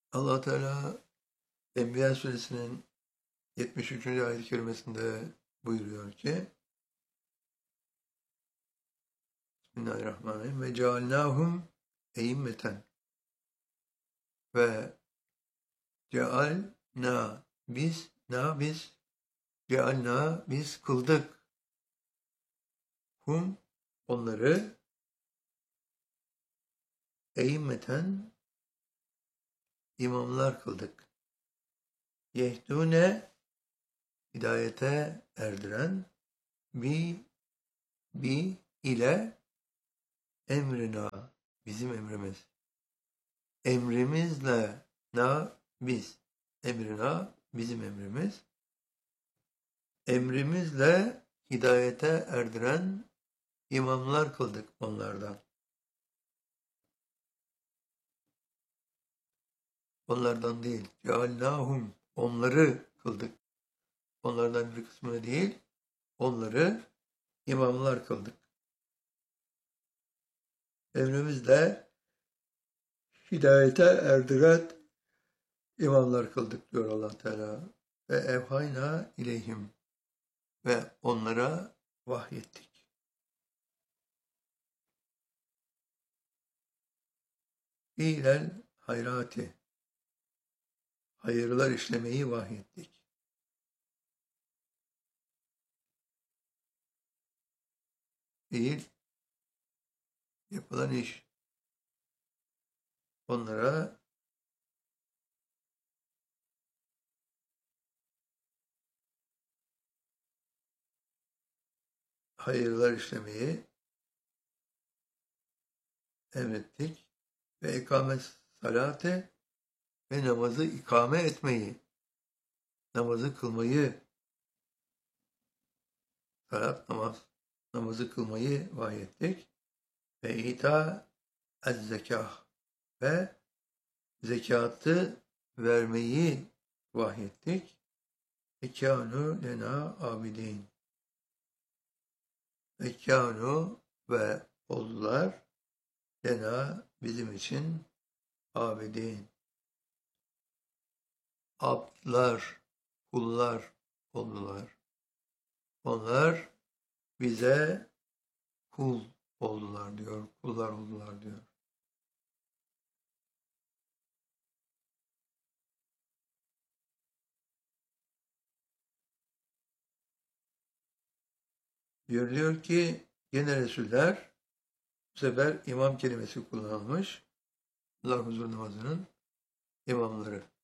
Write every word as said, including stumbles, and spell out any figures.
Allah Teala Enbiya suresinin yetmiş üçüncü ayet-i kerimesinde buyuruyor ki Bismillahirrahmanirrahim ve cealnâhum e'immeten ve cealna biz na biz cealna biz kıldık hum onları e'immeten imamlar kıldık. Yehdûne hidayete erdiren bi bi ile emrina bizim emrimiz. Emrimizle na biz. Emrina bizim emrimiz. Emrimizle hidayete erdiren imamlar kıldık onlardan. Onlardan değil. Ceallâhum onları kıldık. Onlardan bir kısmını değil, onları imamlar kıldık. Emrimizle hidayete erdiren imamlar kıldık diyor Allah Teala. Ve evhayna ileyhim ve onlara vahyettik. İlel hayrati hayırlar işlemeyi vahyettik. Değil, yapılan iş. Onlara hayırlar işlemeyi emrettik ve ikamet salate ve namazı ikame etmeyi, namazı kılmayı, salat namaz, namazı kılmayı vahyettik ve ita ez zekah ve zekatı vermeyi vahyettik. Ekânu lena abidin. Ekânu ve oldular lena bizim için abidin. Abdlar, kullar oldular. Onlar bize kul oldular diyor, kullar oldular diyor. Görülüyor ki gene Resuller bu sefer imam kelimesi kullanılmış. Allah huzur namazının imamları.